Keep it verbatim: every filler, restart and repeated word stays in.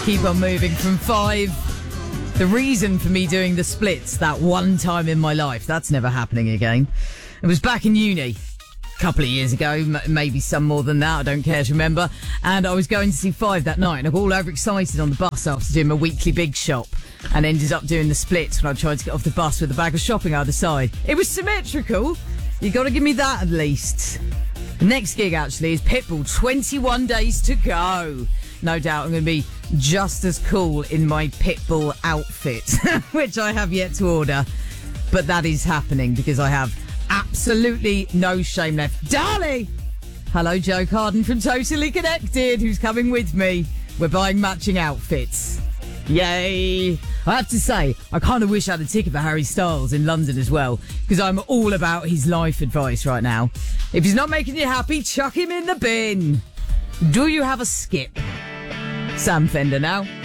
Keep on moving from five. The reason for me doing the splits that one time in my life, that's never happening again. It was back in uni. A couple of years ago, m- maybe some more than that, I don't care to remember. And I was going to see Five that night, and I got all overexcited on the bus after doing my weekly big shop, and ended up doing the splits when I tried to get off the bus with a bag of shopping either side. It was symmetrical. You got to give me that at least. The next gig, actually, is Pitbull. twenty-one days to go. No doubt I'm going to be just as cool in my Pitbull outfit, which I have yet to order. But that is happening because I have absolutely no shame left. Darling! Hello, Joe Carden from Totally Connected, who's coming with me. We're buying matching outfits. Yay! I have to say, I kind of wish I had a ticket for Harry Styles in London as well, because I'm all about his life advice right now. If he's not making you happy, chuck him in the bin. Do you have a skip? Sam Fender now.